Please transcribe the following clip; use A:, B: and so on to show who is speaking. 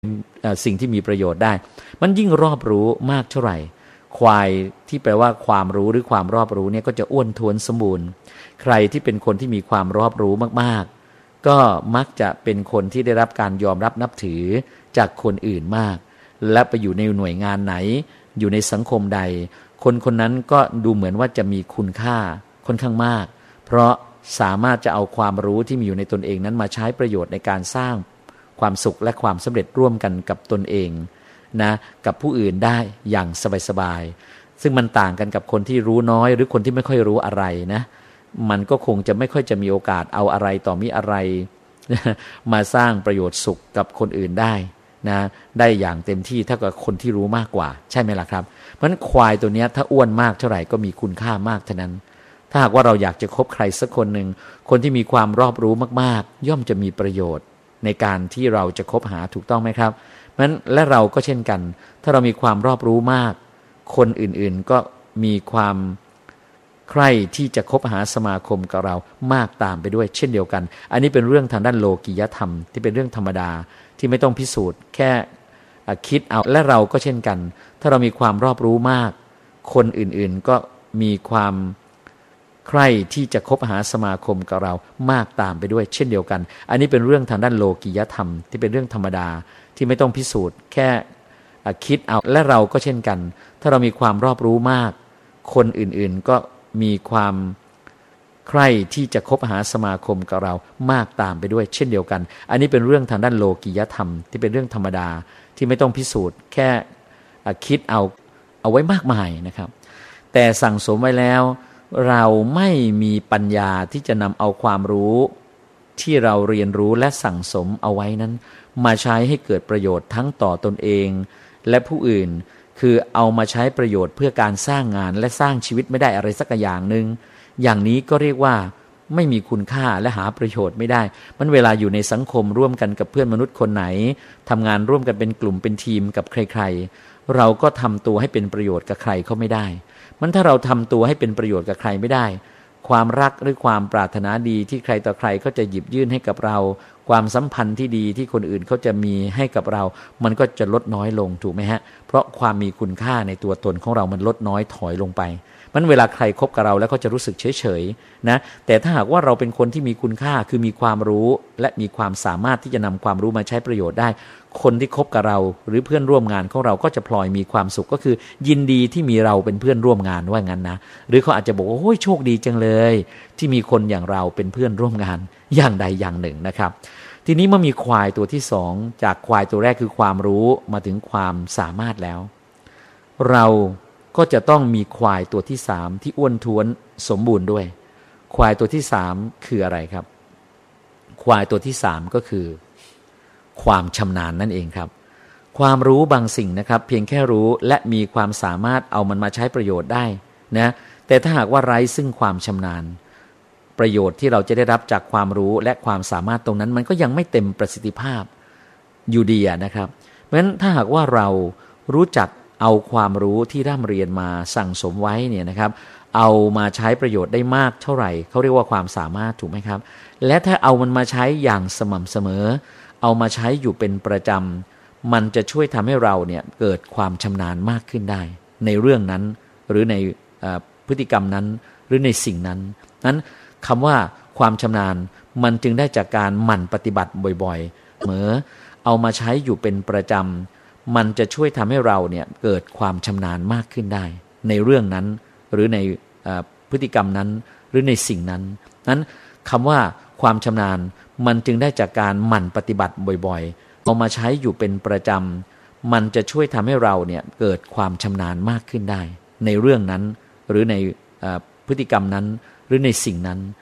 A: สิ่งที่มีประโยชน์ได้มันยิ่งรอบรู้มากเท่าไหร่ควายที่แปลว่าความรู้หรือความรอบรู้เนี่ยก็จะอ้วนท้วนสมบูรณ์ใครที่เป็นคนที่มีความรอบรู้มากๆก็มักจะเป็นคนที่ได้รับการยอมรับนับถือจากคนอื่นมากและไปอยู่ในหน่วยงานไหนอยู่ในสังคมใดคนคนนั้นก็ดูเหมือนว่าจะมีคุณค่าค่อนข้างมากเพราะสามารถจะเอาความรู้ที่มีอยู่ในตนเองนั้นมาใช้ประโยชน์ในการสร้างความสุขและความสำเร็จร่วมกันกับตนเองนะกับผู้อื่นได้อย่างสบายๆซึ่งมันต่างกันกับคนที่รู้น้อยหรือคนที่ไม่ค่อยรู้อะไรนะมันก็คงจะไม่ค่อยจะมีโอกาสเอาอะไรต่อมีอะไรมาสร้างประโยชน์สุขกับคนอื่นได้นะได้อย่างเต็มที่เท่ากับคนที่รู้มากกว่าใช่ไหมล่ะครับเพราะฉะนั้นควายตัวนี้ถ้าอ้วนมากเท่าไหร่ก็มีคุณค่ามากเท่านั้นถ้าหากว่าเราอยากจะคบใครสักคนหนึ่งคนที่มีความรอบรู้มากๆย่อมจะมีประโยชน์ในการที่เราจะคบหาถูกต้องไหมครับเพราะฉะนั้นและเราก็เช่นกันถ้าเรามีความรอบรู้มากคนอื่นๆก็มีความใคร่ที่จะคบหาสมาคมกับเรามากตามไปด้วยเช่นเดียวกันอันนี้เป็นเรื่องทางด้านโลกิยธรรมที่เป็นเรื่องธรรมดาที่ไม่ต้องพิสูจน์แค่คิดเอาและเราก็เช่นกันถ้าเรามีความรอบรู้มากคนอื่นๆก็มีความใคร่ที่จะคบหาสมาคมกับเรามากตามไปด้วยเช่นเดียวกันอันนี้เป็นเรื่องทางด้านโลกิยธรรมที่เป็นเรื่องธรรมดาที่ไม่ต้องพิสูจน์แค่คิดเอาและเราก็เช่นกันถ้าเรามีความรอบรู้มากคนอื่นๆก็มีความใคร่ที่จะคบหาสมาคมกับเรามากตามไปด้วยเช่นเดียวกันอันนี้เป็นเรื่องทางด้านโลกิยธรรมที่เป็นเรื่องธรรมดาที่ไม่ต้องพิสูจน์แค่คิดเอาไว้มากมายนะครับแต่สั่งสมไว้แล้วเราไม่มีปัญญาที่จะนำเอาความรู้ที่เราเรียนรู้และสั่งสมเอาไว้นั้นมาใช้ให้เกิดประโยชน์ทั้งต่อตนเองและผู้อื่นคือเอามาใช้ประโยชน์เพื่อการสร้างงานและสร้างชีวิตไม่ได้อะไรสักอย่างหนึ่งอย่างนี้ก็เรียกว่าไม่มีคุณค่าและหาประโยชน์ไม่ได้มันเวลาอยู่ในสังคมร่วมกันกับเพื่อนมนุษย์คนไหนทำงานร่วมกันเป็นกลุ่มเป็นทีมกับใครๆเราก็ทำตัวให้เป็นประโยชน์กับใครเขาไม่ได้มันถ้าเราทำตัวให้เป็นประโยชน์กับใครไม่ได้ความรักหรือความปรารถนาดีที่ใครต่อใครก็จะหยิบยื่นให้กับเราความสัมพันธ์ที่ดีที่คนอื่นเขาจะมีให้กับเรามันก็จะลดน้อยลงถูกไหมฮะเพราะความมีคุณค่าในตัวตนของเรามันลดน้อยถอยลงไปมันเวลาใครคบกับเราแล้วก็จะรู้สึกเฉยๆนะแต่ถ้าหากว่าเราเป็นคนที่มีคุณค่าคือมีความรู้และมีความสามารถที่จะนำความรู้มาใช้ประโยชน์ได้คนที่คบกับเราหรือเพื่อนร่วมงานของเราก็จะพลอยมีความสุขก็คือยินดีที่มีเราเป็นเพื่อนร่วมงานว่างั้นนะหรือเขาอาจจะบอกว่าโอ้ยโชคดีจังเลยที่มีคนอย่างเราเป็นเพื่อนร่วมงานอย่างใดอย่างหนึ่งนะครับทีนี้เมื่อมีควายตัวที่สองจากควายตัวแรกคือความรู้มาถึงความสามารถแล้วเราก็จะต้องมีควายตัวที่สามที่อ้วนท้วนสมบูรณ์ด้วยควายตัวที่สามคืออะไรครับควายตัวที่สามก็คือความชำนาญนั่นเองครับความรู้บางสิ่งนะครับเพียงแค่รู้และมีความสามารถเอามันมาใช้ประโยชน์ได้นะแต่ถ้าหากว่าไร้ซึ่งความชำนาญประโยชน์ที่เราจะได้รับจากความรู้และความสามารถตรงนั้นมันก็ยังไม่เต็มประสิทธิภาพอยู่ดีนะครับเพราะฉะนั้นถ้าหากว่าเรารู้จักเอาความรู้ที่ร่ำเรียนมาสั่งสมไว้เนี่ยนะครับเอามาใช้ประโยชน์ได้มากเท่าไหร่เขาเรียกว่าความสามารถถูกไหมครับและถ้าเอามันมาใช้อย่างสม่ำเสมอเอามาใช้อยู่เป็นประจำมันจะช่วยทำให้เราเนี่ยเกิดความชำนาญมากขึ้นได้ในเรื่องนั้นหรือในพฤติกรรมนั้นหรือในสิ่งนั้นนั้นคำว่าความชำนาญมันจึงได้จากการหมั่นปฏิบัติบ่อยๆเสมอเอามาใช้อยู่เป็นประจำมันจะช่วยทำให้เราเนี่ยเกิดความชำนาญมากขึ้นได้ในเรื่องนั้นหรือในพฤติกรรมนั้นหรือในสิ่งนั้นนั้นคำว่าความชำนาญมันจึงได้จากการหมั่นปฏิบัติบ่อยๆเอามาใช้อยู่เป็นประจำมันจะช่วยทำให้เราเนี่ยเกิดความชำนาญมากขึ้นได้ในเรื่องนั้นหรือในพฤติกรรมนั้นหรือในสิ่งนั้น